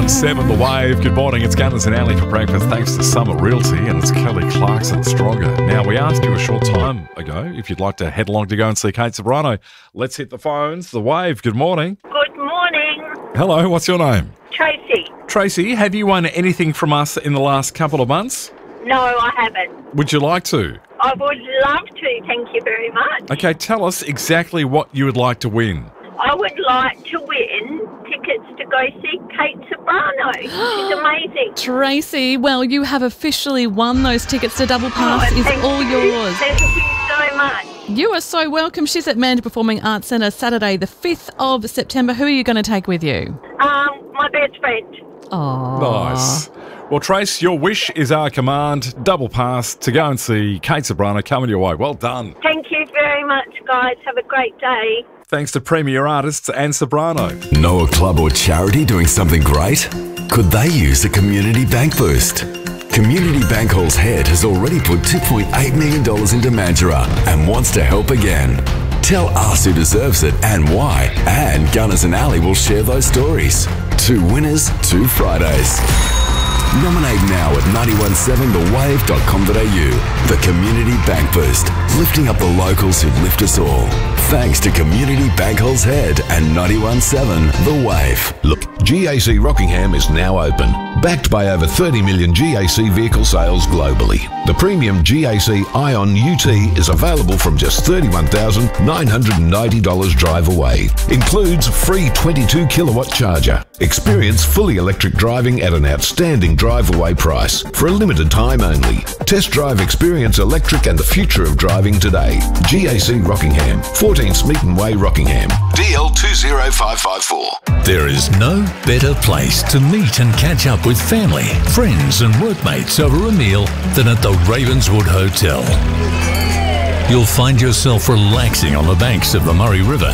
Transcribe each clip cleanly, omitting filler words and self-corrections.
91.7 The Wave. Good morning, it's Gunners and Alley for breakfast thanks to Summit Realty, and it's Kelly Clarkson Stronger. Now, we asked you a short time ago if you'd like to head along to go and see Kate Ceberano. Let's hit the phones. The Wave, good morning. Good morning. Hello, what's your name? Tracy. Tracy, have you won anything from us in the last couple of months? No, I haven't. Would you like to? I would love to, thank you very much. Okay, tell us exactly what you would like to win. I would like to win tickets to go see Kate Ceberano. She's amazing. Tracy, well, you have officially won those tickets to Double Pass. It's all yours. Thank you so much. You are so welcome. She's at Mandurah Performing Arts Centre Saturday, the 5th of September. Who are you going to take with you? My best friend. Oh, Nice. Well, Trace, your wish is our command. Double Pass to go and see Kate Ceberano coming your way. Well done. Thank you very much, guys. Have a great day. Thanks to Premier Artists and Ceberano. Know a club or charity doing something great? Could they use a community bank boost? Community Bank Hall's head has already put $2.8 million into Mandurah and wants to help again. Tell us who deserves it and why, and Gunners and Alley will share those stories. 2 winners, 2 Fridays. Nominate now at 917thewave.com.au. The Community Bank Boost, lifting up the locals who lift us all. Thanks to Community Bank Hall's Head and 917 The Wave. Look, GAC Rockingham is now open, backed by over 30 million GAC vehicle sales globally. The premium GAC Ion UT is available from just $31,990 drive away. Includes free 22 kilowatt charger. Experience fully electric driving at an outstanding drive away price for a limited time only. Test drive Experience Electric and the future of driving today. GAC Rockingham, 14 Smeaton Way, Rockingham. DL 20554. There is no better place to meet and catch up with family, friends and workmates over a meal than at the Ravenswood Hotel. You'll find yourself relaxing on the banks of the Murray River.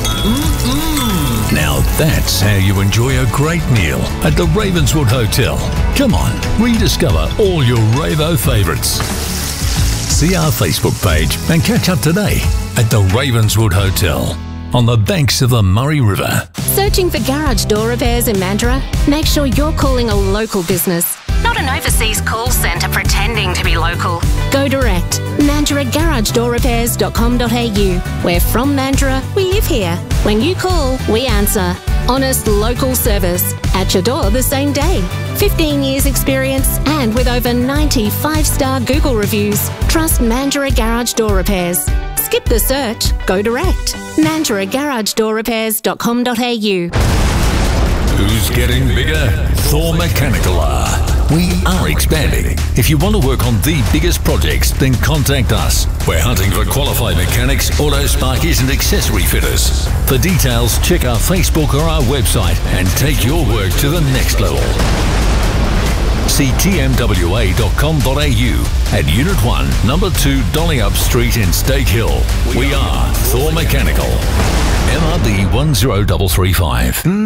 Now that's how you enjoy a great meal at the Ravenswood Hotel. Come on, rediscover all your Ravo favourites. See our Facebook page and catch up today at the Ravenswood Hotel on the banks of the Murray River. Searching for garage door repairs in Mandurah? Make sure you're calling a local business, not an overseas call centre pretending to be local. Go direct. MandurahGarageDoorRepairs.com.au. We're from Mandurah, we live here. When you call, we answer. Honest local service. At your door the same day. 15 years experience and with over 90 5-star Google reviews. Trust Mandurah Garage Door Repairs. Skip the search. Go direct. MandurahGarageDoorRepairs.com.au. Who's getting bigger? Thor Mechanical are. We are expanding. If you want to work on the biggest projects, then contact us. We're hunting for qualified mechanics, auto sparkies and accessory fitters. For details, check our Facebook or our website and take your work to the next level. See tmwa.com.au at Unit 1, Number 2 Dollyup Street in Stake Hill. We are Thor Mechanical. MRB 10335.